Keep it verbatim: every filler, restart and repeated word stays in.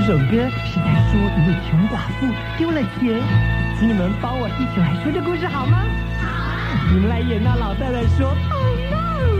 这首歌是在说一位穷寡妇丢了钱，请你们帮我一起来说这故事好吗？好啊！你们来演那老太太说 Oh no，